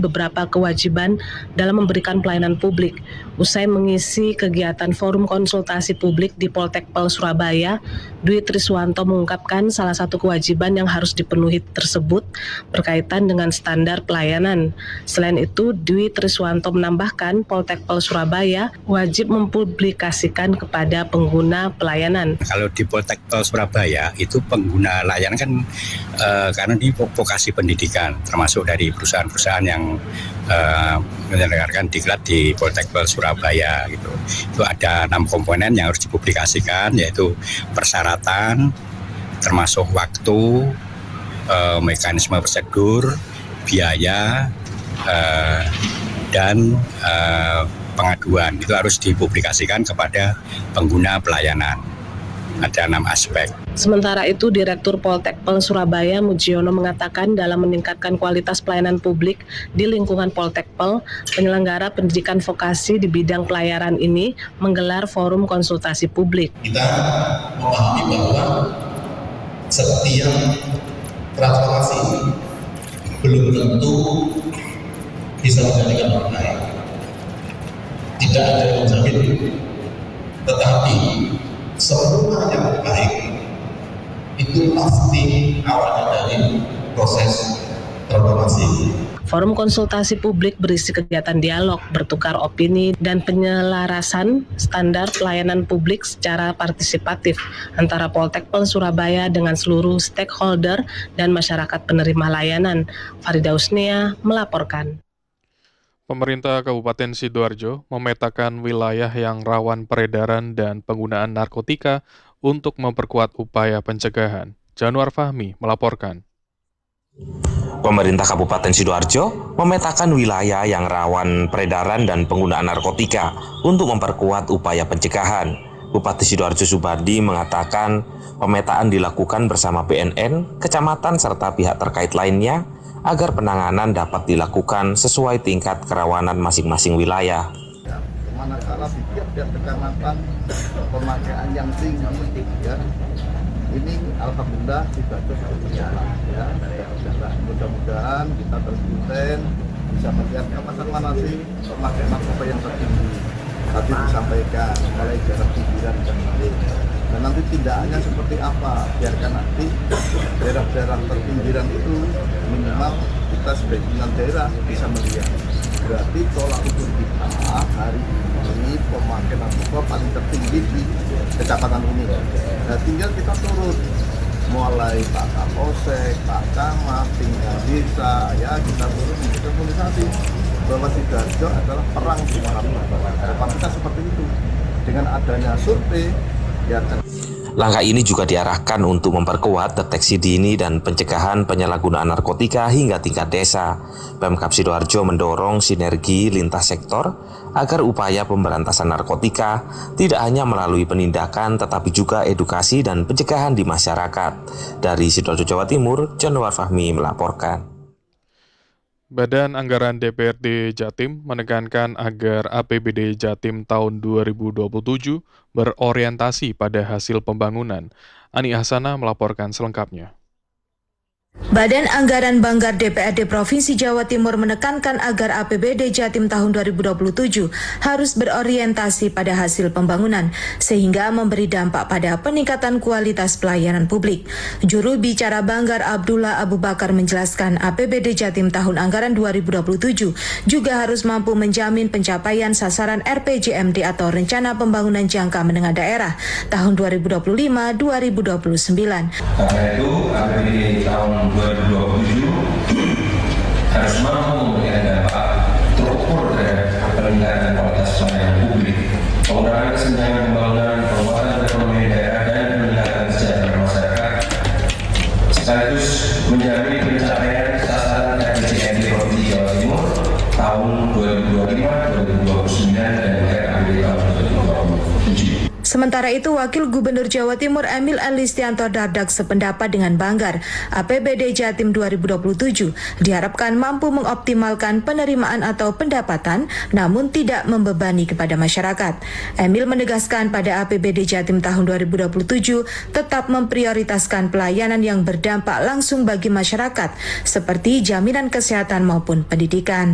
beberapa kewajiban dalam memberikan pelayanan publik. Usai mengisi kegiatan forum konsultasi publik di Poltekpel Surabaya, Dwi Triswanto mengungkapkan salah satu kewajiban yang harus dipenuhi tersebut berkaitan dengan standar pelayanan. Selain itu, Dwi Triswanto menambahkan Poltekpel Surabaya wajib mempublikasikan kepada pengguna pelayanan. Kalau di Poltekpel Surabaya itu pengguna layanan kan karena di vokasi pendidikan, termasuk dari perusahaan-perusahaan yang menyelenggarakan diklat di Poltekpel Surabaya gitu. Itu ada 6 komponen yang harus dipublikasikan, yaitu persyaratan, termasuk waktu, mekanisme prosedur, biaya, dan pengaduan. Itu harus dipublikasikan kepada pengguna pelayanan. Ada 6 aspek. Sementara itu, Direktur Poltekpel Surabaya Mujiono mengatakan dalam meningkatkan kualitas pelayanan publik di lingkungan Poltekpel, penyelenggara pendidikan vokasi di bidang pelayaran ini menggelar forum konsultasi publik. Kita memahami bahwa setiap transformasi belum tentu bisa menjadikan orang lain. Tidak ada yang menjamin, tetapi semua yang baik itu pasti awalnya dari proses transformasi. Forum konsultasi publik berisi kegiatan dialog, bertukar opini, dan penyelarasan standar pelayanan publik secara partisipatif antara Poltekpel Surabaya dengan seluruh stakeholder dan masyarakat penerima layanan. Farida Usnia melaporkan. Pemerintah Kabupaten Sidoarjo memetakan wilayah yang rawan peredaran dan penggunaan narkotika untuk memperkuat upaya pencegahan. Januar Fahmi melaporkan. Pemerintah Kabupaten Sidoarjo memetakan wilayah yang rawan peredaran dan penggunaan narkotika untuk memperkuat upaya pencegahan. Bupati Sidoarjo Subardi mengatakan pemetaan dilakukan bersama BNN, kecamatan serta pihak terkait lainnya agar penanganan dapat dilakukan sesuai tingkat kerawanan masing-masing wilayah. Manakala di tiap-tiap kecamatan pemakaian yang tinggi, ya, ini alhamdulillah tidak terus berjalan, ya. Mudah-mudahan kita terus bisa melihat kawasan mana sih pemakaian narkoba yang tertinggi. Tadi disampaikan mulai jarak pinggiran dan lain. Dan nanti tindakannya seperti apa? Biarkan nanti daerah-daerah terpinggiran itu minimal kita sebagai pimpinan daerah bisa melihat. Berarti tolak ukur kita hari ini pemakaian narkoba paling tertinggi di kecamatan ini. Nah, tinggal kita turun mulai Pak Kapolsek, Pak Camat, tinggal desa, ya kita turun di komunikasi bahwa Sidoarjo adalah perang di mana-mana. Harapan kita seperti itu. Dengan adanya survei, ya. Langkah ini juga diarahkan untuk memperkuat deteksi dini dan pencegahan penyalahgunaan narkotika hingga tingkat desa. Pemkab Sidoarjo mendorong sinergi lintas sektor agar upaya pemberantasan narkotika tidak hanya melalui penindakan tetapi juga edukasi dan pencegahan di masyarakat. Dari Sidoarjo, Jawa Timur, Januar Fahmi melaporkan. Badan Anggaran DPRD Jatim menekankan agar APBD Jatim tahun 2027 berorientasi pada hasil pembangunan. Ani Ahsana melaporkan selengkapnya. Badan Anggaran Banggar DPRD Provinsi Jawa Timur menekankan agar APBD Jatim tahun 2027 harus berorientasi pada hasil pembangunan, sehingga memberi dampak pada peningkatan kualitas pelayanan publik. Juru bicara Banggar Abdullah Abu Bakar menjelaskan APBD Jatim tahun anggaran 2027 juga harus mampu menjamin pencapaian sasaran RPJMD atau Rencana Pembangunan Jangka Menengah Daerah tahun 2025-2029. Karena itu APBD tahun 2027 harus mampu memberikan dampak terukur terhadap peningkatan kualitas pelayanan publik, pengurangan kesenjangan pembangunan, penguatan ekonomi daerah, dan peningkatan kesejahteraan masyarakat, sekaligus menjamin pencapaian sasaran RPJMD Provinsi Jawa Timur tahun 2025, 2029 dan APBD tahun 2027. Sementara itu, Wakil Gubernur Jawa Timur Emil Elistianto Dardak sependapat dengan Banggar. APBD Jatim 2027 diharapkan mampu mengoptimalkan penerimaan atau pendapatan, namun tidak membebani kepada masyarakat. Emil menegaskan pada APBD Jatim tahun 2027 tetap memprioritaskan pelayanan yang berdampak langsung bagi masyarakat, seperti jaminan kesehatan maupun pendidikan.